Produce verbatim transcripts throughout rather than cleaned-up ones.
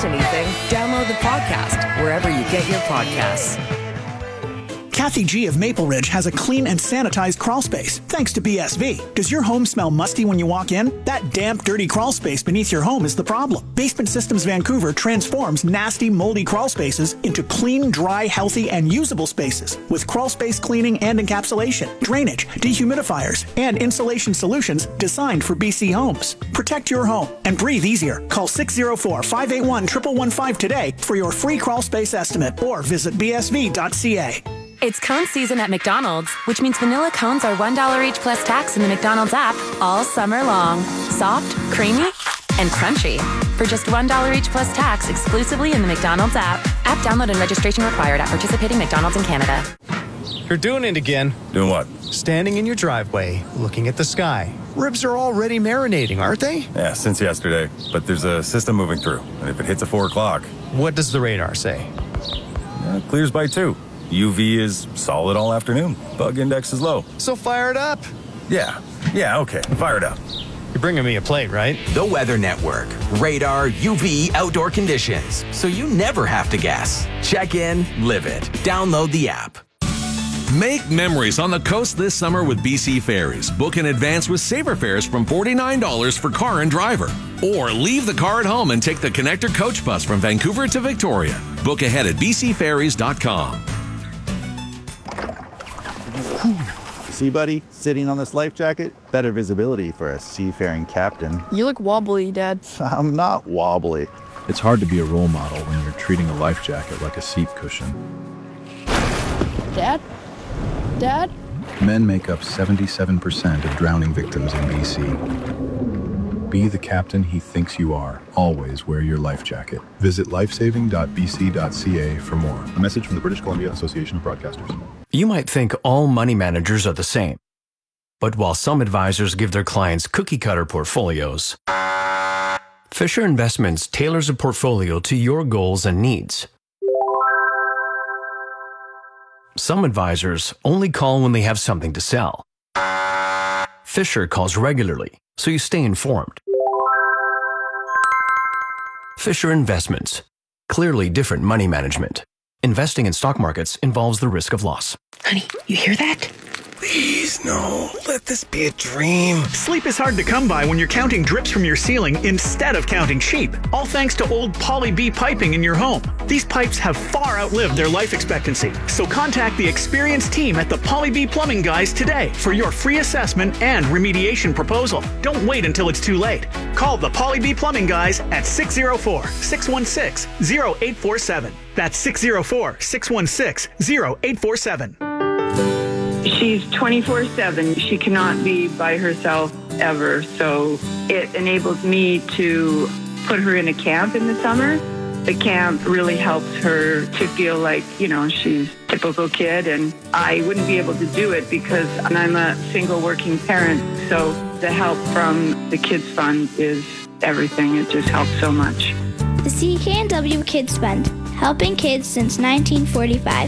anything, download the podcast wherever you get your podcasts. Kathy G of Maple Ridge has a clean and sanitized crawl space, thanks to B S V. Does your home smell musty when you walk in? That damp, dirty crawl space beneath your home is the problem. Basement Systems Vancouver transforms nasty, moldy crawl spaces into clean, dry, healthy, and usable spaces with crawl space cleaning and encapsulation, drainage, dehumidifiers, and insulation solutions designed for B C homes. Protect your home and breathe easier. Call six oh four, five eight one, one one one five today for your free crawl space estimate or visit b s v dot c a. It's cone season at McDonald's, which means vanilla cones are one dollar each plus tax in the McDonald's app all summer long. Soft, creamy, and crunchy. For just one dollar each plus tax exclusively in the McDonald's app. App download and registration required at participating McDonald's in Canada. You're doing it again. Doing what? Standing in your driveway, looking at the sky. Ribs are already marinating, aren't they? Yeah, since yesterday. But there's a system moving through, and if it hits at four o'clock... What does the radar say? Yeah, it clears by two. U V is solid all afternoon. Bug index is low. So fire it up. Yeah. Yeah, okay. Fire it up. You're bringing me a plate, right? The Weather Network. Radar, U V, outdoor conditions. So you never have to guess. Check in, live it. Download the app. Make memories on the coast this summer with B C Ferries. Book in advance with saver fares from forty-nine dollars for car and driver. Or leave the car at home and take the Connector Coach Bus from Vancouver to Victoria. Book ahead at b c ferries dot com. See, buddy, sitting on this life jacket, better visibility for a seafaring captain. You look wobbly, Dad. I'm not wobbly. It's hard to be a role model when you're treating a life jacket like a seat cushion. Dad? Dad? Men make up seventy-seven percent of drowning victims in B C. Be the captain he thinks you are. Always wear your life jacket. Visit lifesaving dot b c dot c a for more. A message from the British Columbia Association of Broadcasters. You might think all money managers are the same. But while some advisors give their clients cookie-cutter portfolios, Fisher Investments tailors a portfolio to your goals and needs. Some advisors only call when they have something to sell. Fisher calls regularly, so you stay informed. Fisher Investments. Clearly different money management. Investing in stock markets involves the risk of loss. Honey, you hear that? Please, no. Let this be a dream. Sleep is hard to come by when you're counting drips from your ceiling instead of counting sheep. All thanks to old Poly B piping in your home. These pipes have far outlived their life expectancy. So contact the experienced team at the Poly B Plumbing Guys today for your free assessment and remediation proposal. Don't wait until it's too late. Call the Poly B Plumbing Guys at six oh four, six one six, oh eight four seven. That's six oh four, six one six, oh eight four seven. She's twenty-four seven. She cannot be by herself ever. So it enables me to put her in a camp in the summer. The camp really helps her to feel like, you know, she's a typical kid. And I wouldn't be able to do it because I'm a single working parent. So the help from the Kids Fund is everything. It just helps so much. The C K N W Kids Fund, helping kids since nineteen forty-five.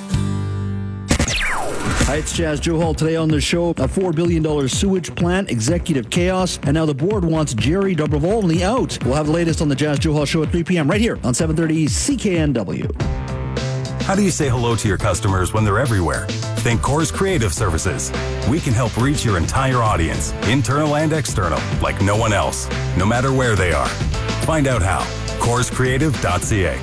Hi, it's Jazz Joe Hall. Today on the show, a four billion dollars sewage plant, executive chaos, and now the board wants Jerry Dobrovolny out. We'll have the latest on the Jazz Joe Hall show at three p.m. right here on seven thirty C K N W. How do you say hello to your customers when they're everywhere? Think Coors Creative Services. We can help reach your entire audience, internal and external, like no one else, no matter where they are. Find out how. coors creative dot c a.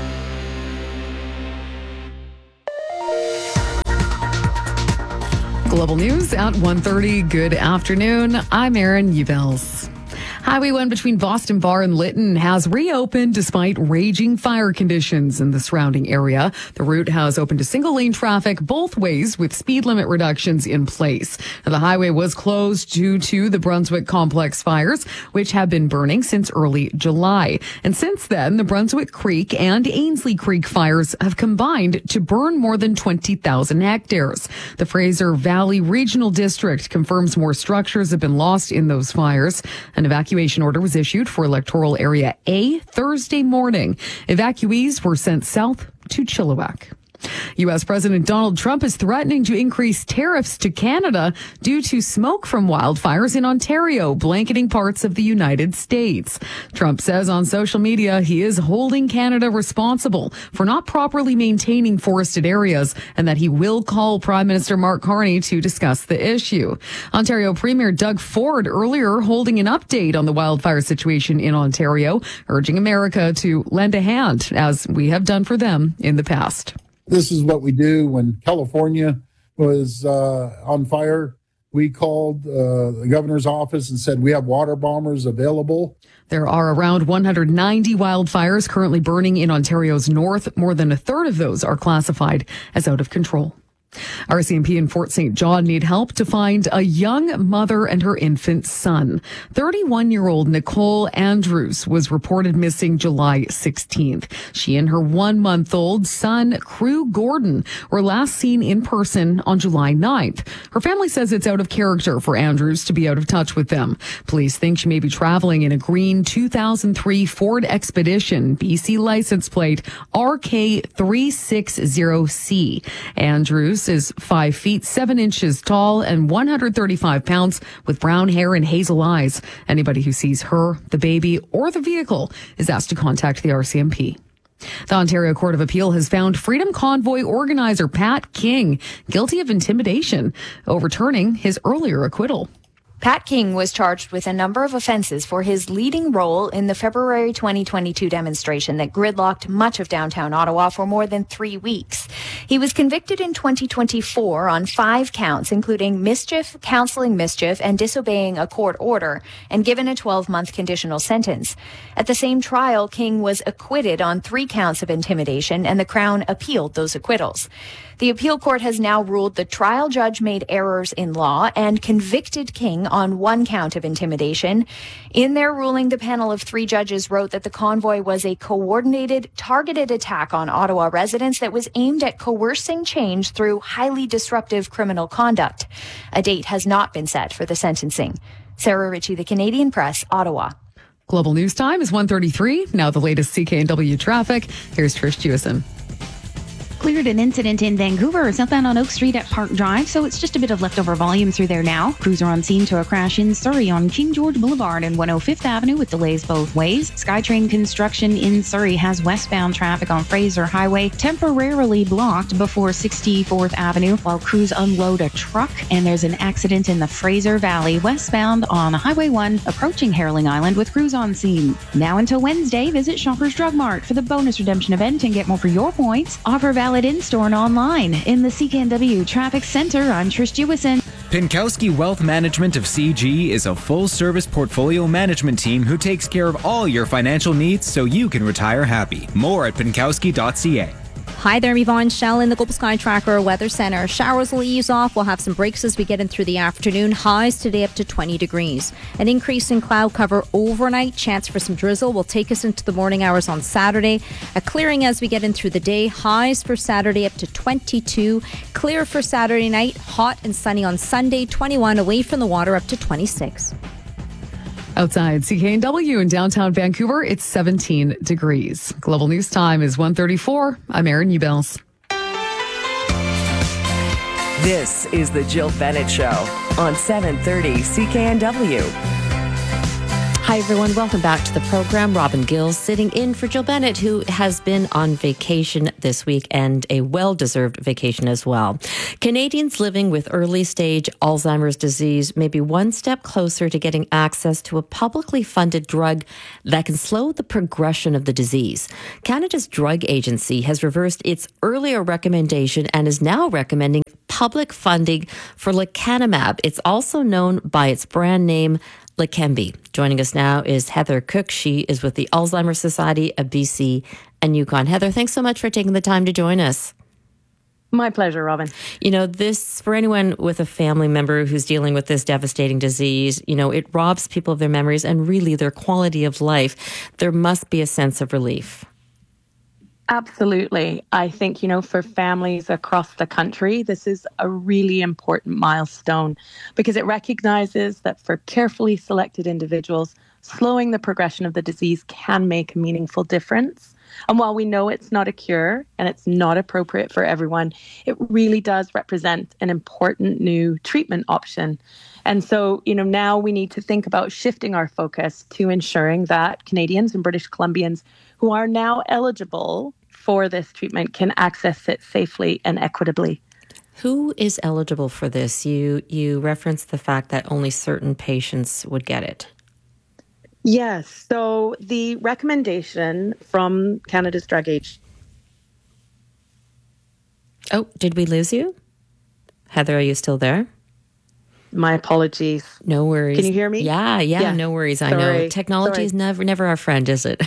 Global News at one thirty. Good afternoon. I'm Erin Ubels. Highway one between Boston Bar and Lytton has reopened despite raging fire conditions in the surrounding area. The route has opened to single-lane traffic both ways with speed limit reductions in place. Now, the highway was closed due to the Brunswick Complex fires, which have been burning since early July. And since then, the Brunswick Creek and Ainsley Creek fires have combined to burn more than twenty thousand hectares. The Fraser Valley Regional District confirms more structures have been lost in those fires. An evacuation Evacuation order was issued for electoral area A Thursday morning. Evacuees were sent south to Chilliwack. U S. President Donald Trump is threatening to increase tariffs to Canada due to smoke from wildfires in Ontario, blanketing parts of the United States. Trump says on social media he is holding Canada responsible for not properly maintaining forested areas and that he will call Prime Minister Mark Carney to discuss the issue. Ontario Premier Doug Ford earlier holding an update on the wildfire situation in Ontario, urging America to lend a hand, as we have done for them in the past. This is what we do when California was uh, on fire. We called uh, the governor's office and said, we have water bombers available. There are around one hundred ninety wildfires currently burning in Ontario's north. More than a third of those are classified as out of control. R C M P in Fort Saint John need help to find a young mother and her infant son. thirty-one-year-old Nicole Andrews was reported missing July sixteenth. She and her one-month-old son, Crew Gordon, were last seen in person on July ninth. Her family says it's out of character for Andrews to be out of touch with them. Police think she may be traveling in a green two thousand three Ford Expedition, B C license plate R K three sixty C. Andrews is five feet, seven inches tall and one hundred thirty-five pounds with brown hair and hazel eyes. Anybody who sees her, the baby, or the vehicle is asked to contact the R C M P. The Ontario Court of Appeal has found Freedom Convoy organizer Pat King guilty of intimidation, overturning his earlier acquittal. Pat King was charged with a number of offenses for his leading role in the February twenty twenty-two demonstration that gridlocked much of downtown Ottawa for more than three weeks. He was convicted in twenty twenty-four on five counts, including mischief, counseling mischief, and disobeying a court order, and given a twelve-month conditional sentence. At the same trial, King was acquitted on three counts of intimidation, and the Crown appealed those acquittals. The appeal court has now ruled the trial judge made errors in law and convicted King on one count of intimidation. In their ruling, the panel of three judges wrote that the convoy was a coordinated, targeted attack on Ottawa residents that was aimed at coercing change through highly disruptive criminal conduct. A date has not been set for the sentencing. Sarah Ritchie, The Canadian Press, Ottawa. Global News Time is one thirty-three. Now the latest C K N W traffic. Here's Trish Jewison. Cleared an incident in Vancouver, southbound on Oak Street at Park Drive, so it's just a bit of leftover volume through there now. Crews are on scene to a crash in Surrey on King George Boulevard and one oh fifth Avenue with delays both ways. SkyTrain construction in Surrey has westbound traffic on Fraser Highway temporarily blocked before sixty-fourth Avenue while crews unload a truck, and there's an accident in the Fraser Valley westbound on Highway one approaching Herling Island with crews on scene. Now until Wednesday, visit Shoppers Drug Mart for the bonus redemption event and get more for your points. Offer valid in-store and online. In the C K N W Traffic Center, I'm Trish Jewison. Pinkowski Wealth Management of C G is a full-service portfolio management team who takes care of all your financial needs so you can retire happy. More at pinkowski dot c a. Hi there, I'm Yvonne Shell in the Global Sky Tracker Weather Centre. Showers will ease off. We'll have some breaks as we get in through the afternoon. Highs today up to twenty degrees. An increase in cloud cover overnight. Chance for some drizzle will take us into the morning hours on Saturday. A clearing as we get in through the day. Highs for Saturday up to twenty-two. Clear for Saturday night. Hot and sunny on Sunday. twenty-one away from the water up to twenty-six. Outside C K N W in downtown Vancouver, it's seventeen degrees. Global News Time is one thirty-four. I'm Erin Ubels. This is the Jill Bennett Show on seven thirty C K N W. Hi, everyone. Welcome back to the program. Robin Gills sitting in for Jill Bennett, who has been on vacation this week, and a well-deserved vacation as well. Canadians living with early-stage Alzheimer's disease may be one step closer to getting access to a publicly funded drug that can slow the progression of the disease. Canada's Drug Agency has reversed its earlier recommendation and is now recommending public funding for lecanemab. It's also known by its brand name, Leqembi. Joining us now is Heather Cook. She is with the Alzheimer's Society of B C and Yukon. Heather, thanks so much for taking the time to join us. My pleasure, Robin. You know, this, for anyone with a family member who's dealing with this devastating disease, you know, it robs people of their memories and really their quality of life. There must be a sense of relief. Absolutely. I think, you know, for families across the country, this is a really important milestone because it recognizes that for carefully selected individuals, slowing the progression of the disease can make a meaningful difference. And while we know it's not a cure and it's not appropriate for everyone, it really does represent an important new treatment option. And so, you know, now we need to think about shifting our focus to ensuring that Canadians and British Columbians who are now eligible for this treatment can access it safely and equitably. Who is eligible for this? You you referenced the fact that only certain patients would get it. Yes. So the recommendation from Canada's Drug Agency. Oh, did we lose you? Heather, are you still there? My apologies. No worries. Can you hear me? Yeah, yeah, Yeah. no worries. I Sorry. know. Technology Sorry. is never never our friend, is it?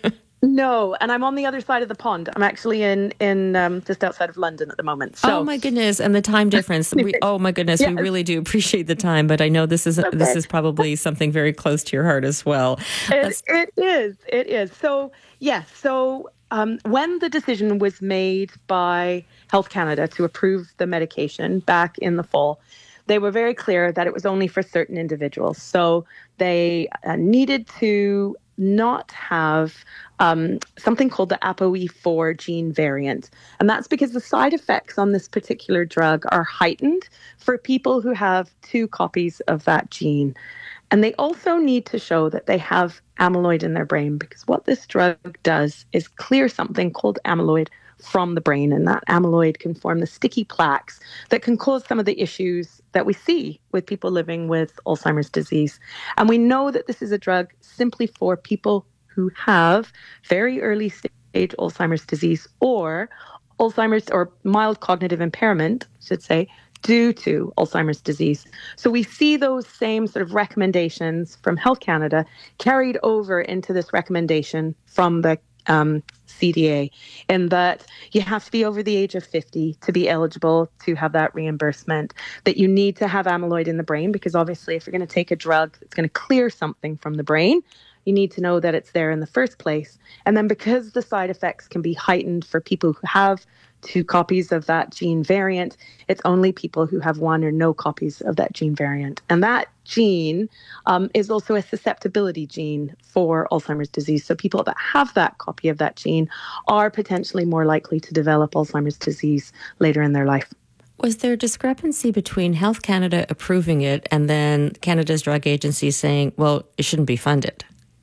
No, and I'm on the other side of the pond. I'm actually in in um, just outside of London at the moment. So. Oh my goodness, and the time difference. We, oh my goodness, Yes. we really do appreciate the time, but I know this is Okay. this is probably something very close to your heart as well. It, it is. It is. So, yes. So, um, when the decision was made by Health Canada to approve the medication back in the fall, they were very clear that it was only for certain individuals. So, they uh, needed to not have um, something called the A P O E four gene variant. And that's because the side effects on this particular drug are heightened for people who have two copies of that gene. And they also need to show that they have amyloid in their brain, because what this drug does is clear something called amyloid from the brain. And that amyloid can form the sticky plaques that can cause some of the issues that we see with people living with Alzheimer's disease. And we know that this is a drug simply for people who have very early stage Alzheimer's disease or Alzheimer's or mild cognitive impairment, I should say, due to Alzheimer's disease. So we see those same sort of recommendations from Health Canada carried over into this recommendation from the um, C D A, in that you have to be over the age of fifty to be eligible to have that reimbursement, that you need to have amyloid in the brain, because obviously if you're going to take a drug that's going to clear something from the brain, you need to know that it's there in the first place. And then because the side effects can be heightened for people who have two copies of that gene variant, it's only people who have one or no copies of that gene variant. And that gene um, is also a susceptibility gene for Alzheimer's disease. So people that have that copy of that gene are potentially more likely to develop Alzheimer's disease later in their life. Was there a discrepancy between Health Canada approving it and then Canada's Drug Agency saying, well, it shouldn't be funded?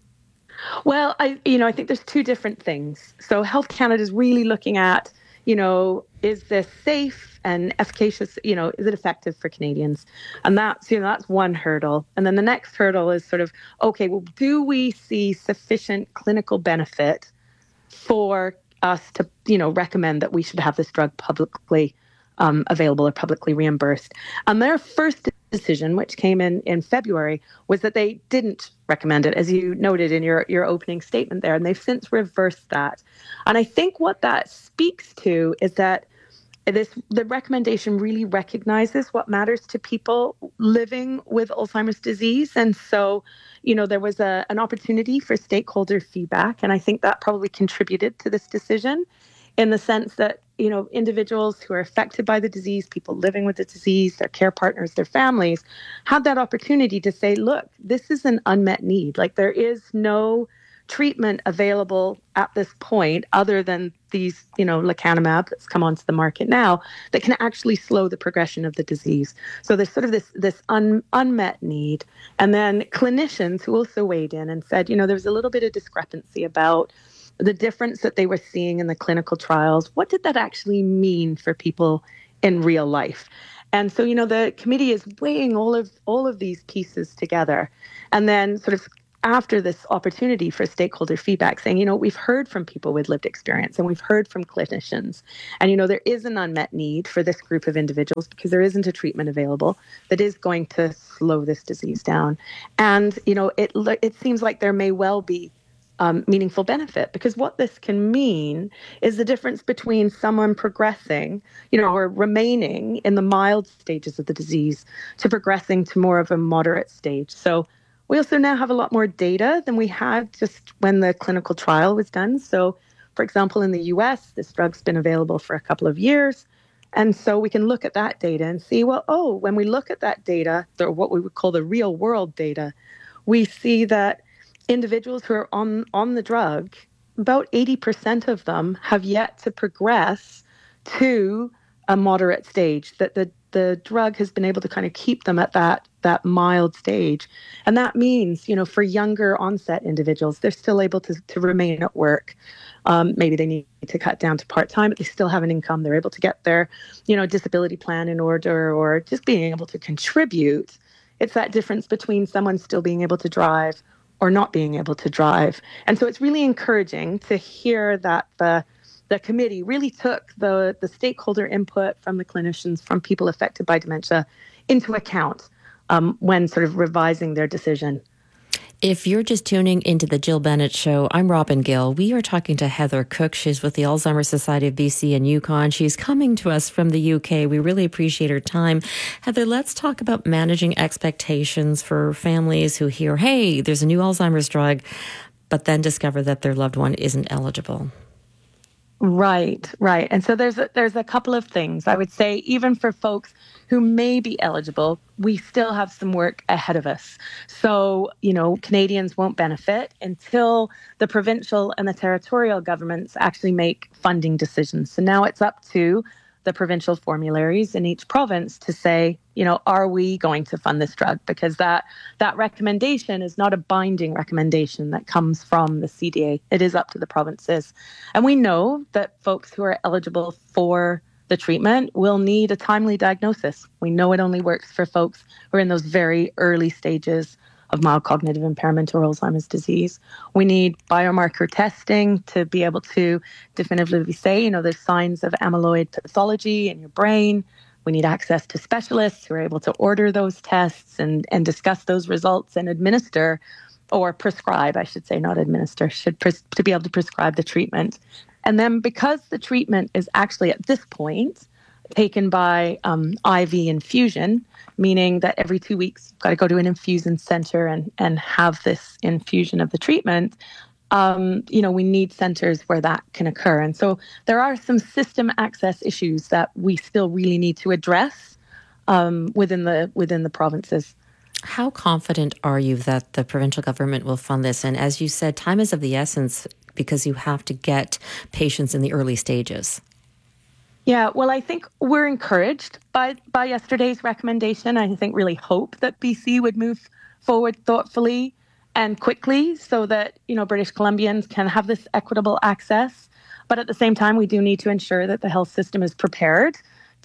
Well, I, you know, I think there's two different things. So Health Canada is really looking at, you know, is this safe and efficacious? You know, is it effective for Canadians? And that's, you know, that's one hurdle. And then the next hurdle is sort of, okay, well, do we see sufficient clinical benefit for us to, you know, recommend that we should have this drug publicly um, available or publicly reimbursed? And their first decision, which came in in February, was that they didn't recommend it, as you noted in your, your opening statement there. And they've since reversed that. And I think what that speaks to is that this the recommendation really recognizes what matters to people living with Alzheimer's disease. And so, you know, there was a, an opportunity for stakeholder feedback. And I think that probably contributed to this decision, in the sense that, you know, individuals who are affected by the disease, people living with the disease, their care partners, their families, had that opportunity to say, look, this is an unmet need. Like, there is no treatment available at this point other than these, you know, lecanemab that's come onto the market now that can actually slow the progression of the disease. So there's sort of this this un, unmet need. And then clinicians who also weighed in and said, you know, there was a little bit of discrepancy about the difference that they were seeing in the clinical trials. What did that actually mean for people in real life? And so, you know, the committee is weighing all of all of these pieces together. And then sort of after this opportunity for stakeholder feedback, saying, you know, we've heard from people with lived experience and we've heard from clinicians. And, you know, there is an unmet need for this group of individuals because there isn't a treatment available that is going to slow this disease down. And, you know, it it seems like there may well be Um, meaningful benefit, because what this can mean is the difference between someone progressing, you know, or remaining in the mild stages of the disease to progressing to more of a moderate stage. So we also now have a lot more data than we had just when the clinical trial was done. So, for example, in the U S, this drug's been available for a couple of years. And so we can look at that data and see, well, oh, when we look at that data, or what we would call the real world data, we see that individuals who are on, on the drug, about eighty percent of them have yet to progress to a moderate stage, that the, the drug has been able to kind of keep them at that, that mild stage. And that means, you know, for younger onset individuals, they're still able to, to remain at work. Um, maybe they need to cut down to part-time, but they still have an income. They're able to get their, you know, disability plan in order, or just being able to contribute. It's that difference between someone still being able to drive or not being able to drive. And so it's really encouraging to hear that the the committee really took the, the stakeholder input from the clinicians, from people affected by dementia, into account um, when sort of revising their decision. If you're just tuning into the Jill Bennett Show, I'm Robin Gill. We are talking to Heather Cook. She's with the Alzheimer's Society of B C and Yukon. She's coming to us from the U K. We really appreciate her time. Heather, let's talk about managing expectations for families who hear, hey, there's a new Alzheimer's drug, but then discover that their loved one isn't eligible. Right, right. And so there's a, there's a couple of things. I would say even for folks who may be eligible, we still have some work ahead of us. So, you know, Canadians won't benefit until the provincial and the territorial governments actually make funding decisions. So now it's up to the provincial formularies in each province to say, you know, are we going to fund this drug? Because that that recommendation is not a binding recommendation that comes from the C D A. It is up to the provinces. And we know that folks who are eligible for the treatment will need a timely diagnosis. We know it only works for folks who are in those very early stages of mild cognitive impairment or Alzheimer's disease. We need biomarker testing to be able to definitively say, you know, there's signs of amyloid pathology in your brain. We need access to specialists who are able to order those tests and, and discuss those results and administer, or prescribe, I should say, not administer, should pres- to be able to prescribe the treatment. And then because the treatment is actually at this point taken by um, I V infusion, meaning that every two weeks you've got to go to an infusion center and, and have this infusion of the treatment, um, you know, we need centers where that can occur. And so there are some system access issues that we still really need to address um, within the within the provinces. How confident are you that the provincial government will fund this? And as you said, time is of the essence because you have to get patients in the early stages. Yeah, well, I think we're encouraged by, by yesterday's recommendation. I think really hope that B C would move forward thoughtfully and quickly so that, you know, British Columbians can have this equitable access. But at the same time, we do need to ensure that the health system is prepared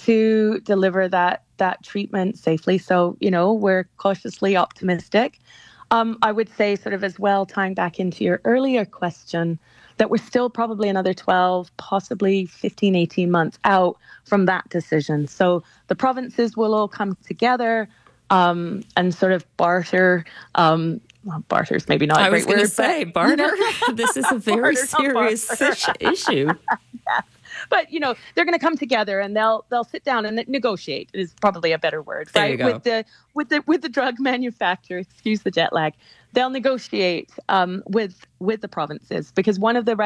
to deliver that that treatment safely. So, you know, we're cautiously optimistic. Um, I would say sort of as well, tying back into your earlier question, that we're still probably another twelve, possibly fifteen, eighteen months out from that decision. So the provinces will all come together um, and sort of barter. Um, well, barter's maybe not a I great word. I was going to say, but, barter? You know, This is a very barter, serious barter. issue. Yeah. But, you know, they're going to come together and they'll they'll sit down and negotiate is probably a better word, there right? You go. With the with the with the drug manufacturer, excuse the jet lag. They'll negotiate um, with with the provinces because one of the re-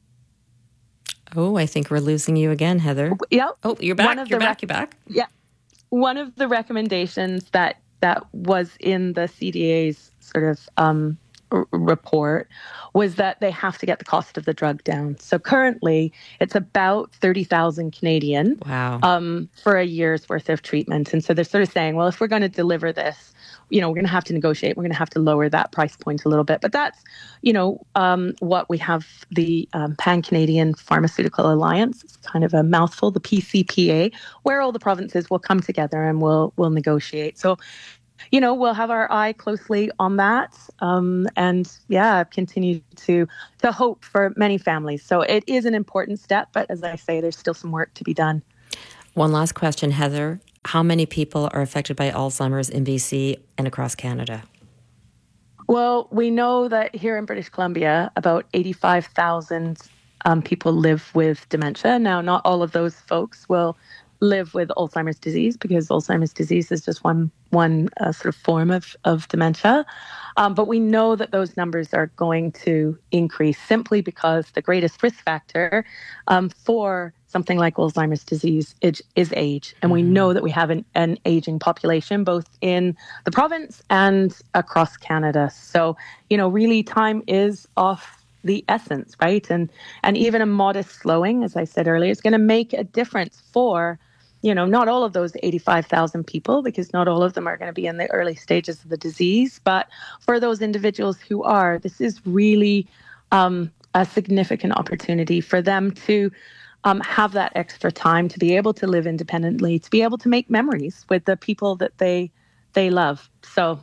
Oh, I think we're losing you again, Heather. Yeah. Oh, you're back. One of You're the back. rec- You're back. Yeah. One of the recommendations that that was in the C D A's sort of um, r- report was that they have to get the cost of the drug down. So currently, it's about thirty thousand Canadian wow. um, for a year's worth of treatment. And so they're sort of saying, well, if we're going to deliver this, you know, we're going to have to negotiate. We're going to have to lower that price point a little bit. But that's, you know, um, what we have the um, Pan-Canadian Pharmaceutical Alliance. It's kind of a mouthful, the P C P A, where all the provinces will come together and we'll, we'll negotiate. So, you know, we'll have our eye closely on that um, and, yeah, continue to to hope for many families. So it is an important step. But as I say, there's still some work to be done. One last question, Heather. How many people are affected by Alzheimer's in B C and across Canada? Well, we know that here in British Columbia, about eighty-five thousand um, people live with dementia. Now, not all of those folks will live with Alzheimer's disease, because Alzheimer's disease is just one one uh, sort of form of, of dementia. Um, but we know that those numbers are going to increase simply because the greatest risk factor um, for something like Alzheimer's disease is, is age. And we know that we have an, an aging population, both in the province and across Canada. So, you know, really time is of the essence, right? And and even a modest slowing, as I said earlier, is going to make a difference for, you know, not all of those eighty-five thousand people, because not all of them are going to be in the early stages of the disease. But for those individuals who are, this is really um, a significant opportunity for them to um, have that extra time to be able to live independently, to be able to make memories with the people that they they love. So.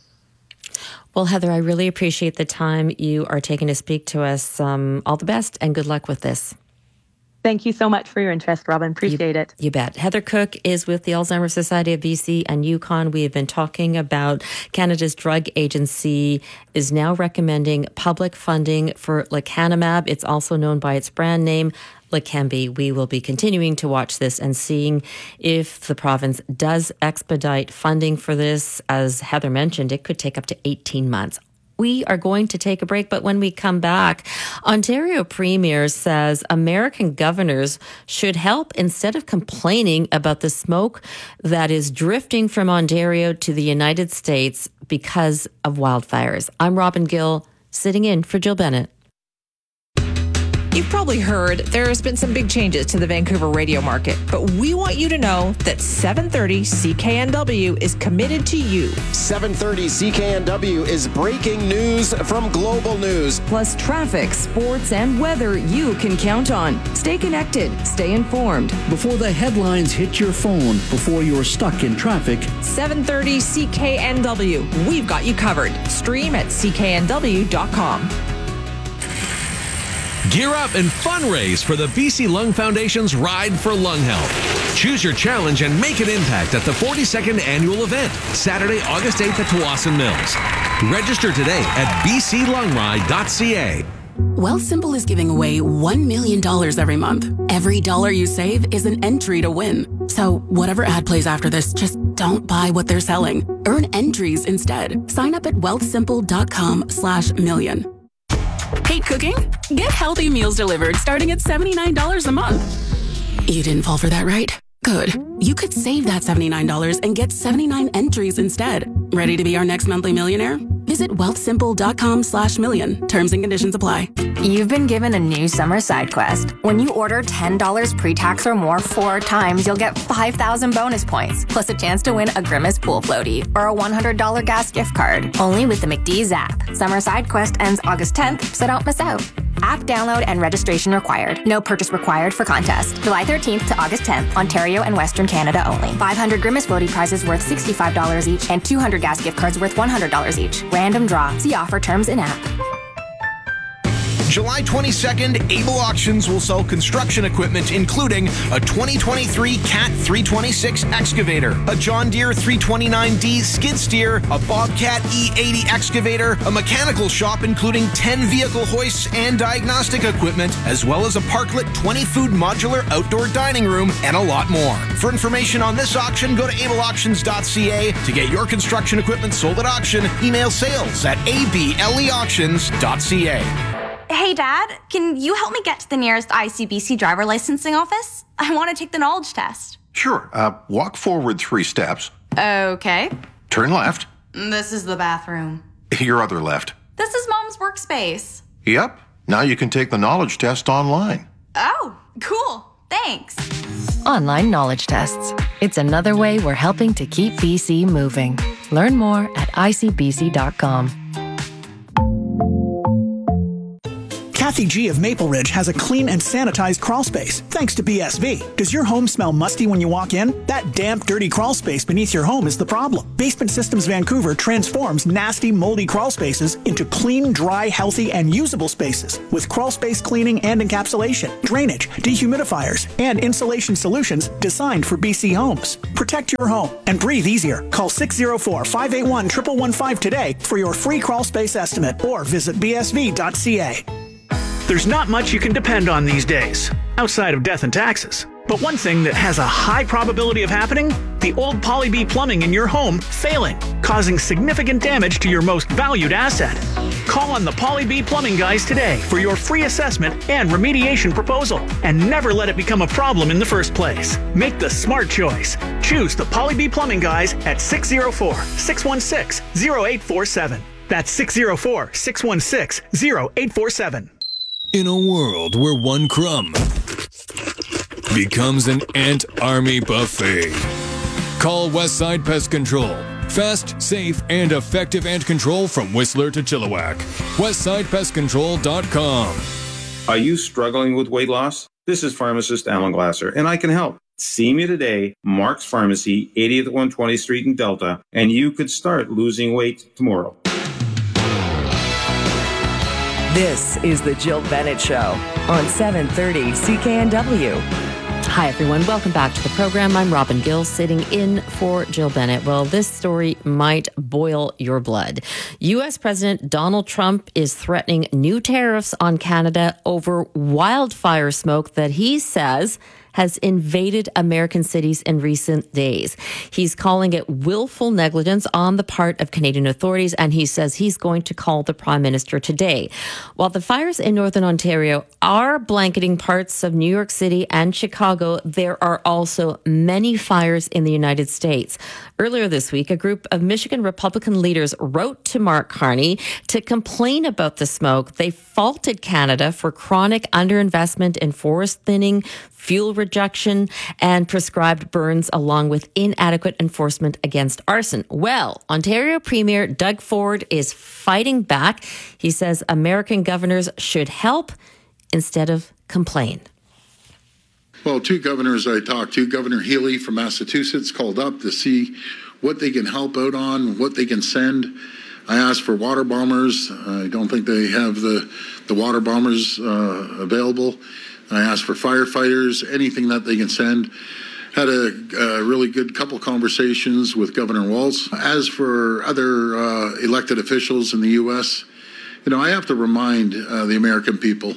Well, Heather, I really appreciate the time you are taking to speak to us. Um, all the best and good luck with this. Thank you so much for your interest, Robin. Appreciate you, it. You bet. Heather Cook is with the Alzheimer's Society of B C and Yukon. We have been talking about Canada's Drug Agency is now recommending public funding for lecanemab. It's also known by its brand name, Leqembi. We will be continuing to watch this and seeing if the province does expedite funding for this. As Heather mentioned, it could take up to eighteen months. We are going to take a break, but when we come back, Ontario Premier says American governors should help instead of complaining about the smoke that is drifting from Ontario to the United States because of wildfires. I'm Robin Gill, sitting in for Jill Bennett. You've probably heard there has been some big changes to the Vancouver radio market, but we want you to know that seven thirty C K N W is committed to you. seven thirty C K N W is breaking news from Global News. Plus traffic, sports, and weather you can count on. Stay connected. Stay informed. Before the headlines hit your phone, before you're stuck in traffic. seven thirty C K N W. We've got you covered. Stream at C K N W dot com. Gear up and fundraise for the B C Lung Foundation's Ride for Lung Health. Choose your challenge and make an impact at the forty-second annual event, Saturday, August eighth at Tsawwassen Mills. Register today at b c lung ride dot c a. Wealthsimple is giving away one million dollars every month. Every dollar you save is an entry to win. So whatever ad plays after this, just don't buy what they're selling. Earn entries instead. Sign up at wealthsimple dot com slash million. Hate cooking? Get healthy meals delivered starting at seventy-nine dollars a month. You didn't fall for that, right? Good. You could save that seventy-nine dollars and get seventy-nine entries instead. Ready to be our next monthly millionaire? Visit wealthsimple dot com slash million. Terms and conditions apply. You've been given a new summer side quest. When you order ten dollars pre-tax or more four times, you'll get five thousand bonus points, plus a chance to win a Grimace pool floaty or a one hundred dollars gas gift card. Only with the McDee's app. Summer side quest ends August tenth, so don't miss out. App download and registration required. No purchase required for contest. July thirteenth to August tenth, Ontario and Western Canada only. five hundred Grimace floaty prizes worth sixty-five dollars each and two hundred gas gift cards worth one hundred dollars each. Random draw. See offer terms in app. July twenty-second, Able Auctions will sell construction equipment including a twenty twenty-three Cat three twenty-six excavator, a John Deere three twenty-nine D skid steer, a Bobcat E eighty excavator, a mechanical shop including ten vehicle hoists and diagnostic equipment, as well as a Parklet twenty food modular outdoor dining room, and a lot more. For information on this auction, go to able auctions dot c a. To get your construction equipment sold at auction, email sales at a b l e auctions dot c a. Hey, Dad, can you help me get to the nearest I C B C driver licensing office? I want to take the knowledge test. Sure. Uh, walk forward three steps. Okay. Turn left. This is the bathroom. Your other left. This is Mom's workspace. Yep. Now you can take the knowledge test online. Oh, cool. Thanks. Online knowledge tests. It's another way we're helping to keep B C moving. Learn more at i c b c dot com. Kathy G of Maple Ridge has a clean and sanitized crawl space, thanks to B S V. Does your home smell musty when you walk in? That damp, dirty crawl space beneath your home is the problem. Basement Systems Vancouver transforms nasty, moldy crawl spaces into clean, dry, healthy, and usable spaces with crawl space cleaning and encapsulation, drainage, dehumidifiers, and insulation solutions designed for B C homes. Protect your home and breathe easier. Call six oh four, five eight one, one one one five today for your free crawl space estimate or visit b s v dot c a. There's not much you can depend on these days, outside of death and taxes. But one thing that has a high probability of happening, the old Poly-B plumbing in your home failing, causing significant damage to your most valued asset. Call on the Poly-B plumbing guys today for your free assessment and remediation proposal, and never let it become a problem in the first place. Make the smart choice. Choose the Poly-B plumbing guys at six oh four, six one six, oh eight four seven. That's six oh four, six one six, oh eight four seven. In a world where one crumb becomes an ant army buffet, call Westside Pest Control. Fast, safe, and effective ant control from Whistler to Chilliwack. westside pest control dot com. Are you struggling with weight loss? This is pharmacist Alan Glasser, and I can help. See me today, Mark's Pharmacy, eightieth one hundred twentieth Street in Delta, and you could start losing weight tomorrow. This is the Jill Bennett Show on seven thirty C K N W. Hi, everyone. Welcome back to the program. I'm Robin Gill, sitting in for Jill Bennett. Well, this story might boil your blood. U S President Donald Trump is threatening new tariffs on Canada over wildfire smoke that he says has invaded American cities in recent days. He's calling it willful negligence on the part of Canadian authorities, and he says he's going to call the Prime Minister today. While the fires in Northern Ontario are blanketing parts of New York City and Chicago, there are also many fires in the United States. Earlier this week, a group of Michigan Republican leaders wrote to Mark Carney to complain about the smoke. They faulted Canada for chronic underinvestment in forest thinning, fuel rejection, and prescribed burns, along with inadequate enforcement against arson. Well, Ontario Premier Doug Ford is fighting back. He says American governors should help instead of complain. Well, two governors I talked to, Governor Healy from Massachusetts called up to see what they can help out on, what they can send. I asked for water bombers. I don't think they have the, the water bombers uh, available. I asked for firefighters, anything that they can send. Had a, a really good couple conversations with Governor Walz. As for other uh, elected officials in the U S, you know, I have to remind uh, the American people,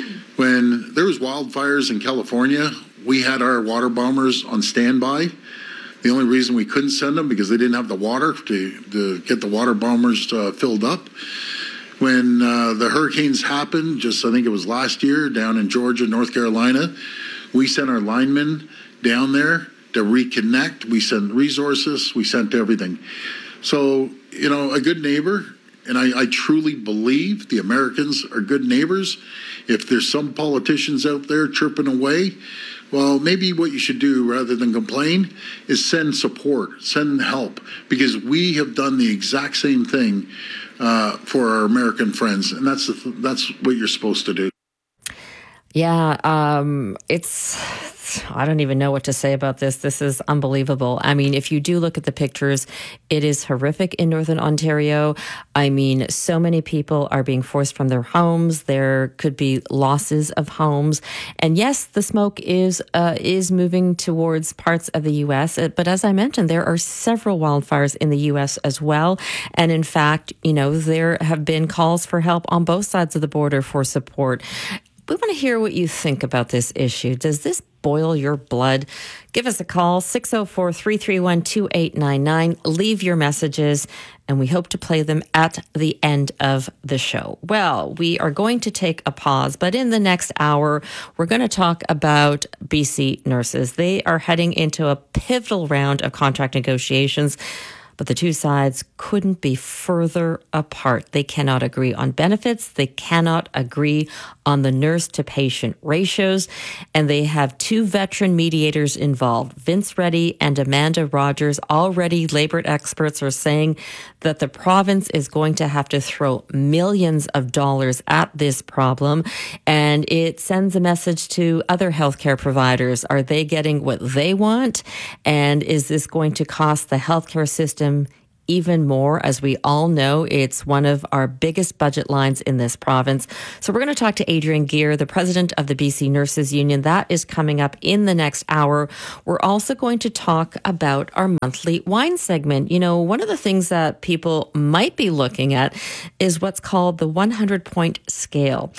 when there was wildfires in California, we had our water bombers on standby. The only reason we couldn't send them because they didn't have the water to, to get the water bombers uh, filled up. When uh, the hurricanes happened, just I think it was last year, down in Georgia, North Carolina, we sent our linemen down there to reconnect. We sent resources. We sent everything. So, you know, a good neighbor, and I, I truly believe the Americans are good neighbors. If there's some politicians out there chirping away, well, maybe what you should do rather than complain is send support, send help, because we have done the exact same thing Uh, for our American friends, and that's the th- that's what you're supposed to do. Yeah, um, it's, I don't even know what to say about this. This is unbelievable. I mean, if you do look at the pictures, it is horrific in Northern Ontario. I mean, so many people are being forced from their homes. There could be losses of homes. And yes, the smoke is uh, is moving towards parts of the U S. But as I mentioned, there are several wildfires in the U S as well. And in fact, you know, there have been calls for help on both sides of the border for support. We want to hear what you think about this issue. Does this boil your blood? Give us a call, six oh four, three three one, two eight nine nine. Leave your messages, and we hope to play them at the end of the show. Well, we are going to take a pause, but in the next hour, we're going to talk about B C nurses. They are heading into a pivotal round of contract negotiations. But the two sides couldn't be further apart. They cannot agree on benefits. They cannot agree on the nurse-to-patient ratios. And they have two veteran mediators involved, Vince Reddy and Amanda Rogers. Already, labor experts are saying that the province is going to have to throw millions of dollars at this problem. And it sends a message to other healthcare providers. Are they getting what they want? And is this going to cost the healthcare system even more? As we all know, it's one of our biggest budget lines in this province. So we're going to talk to Adrian Gear, the president of the B C Nurses Union. That is coming up in the next hour. We're also going to talk about our monthly wine segment. You know, one of the things that people might be looking at is what's called the one hundred point scale. Do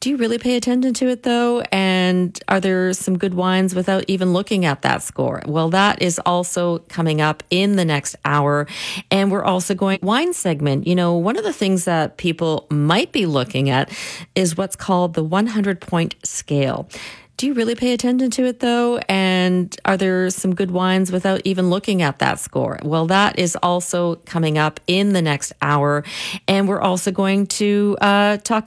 Do you really pay attention to it though? And are there some good wines without even looking at that score? Well, that is also coming up in the next hour. And we're also going wine segment. You know, one of the things that people might be looking at is what's called the one hundred point scale. Do you really pay attention to it though? And are there some good wines without even looking at that score? Well, that is also coming up in the next hour. And we're also going to uh, talk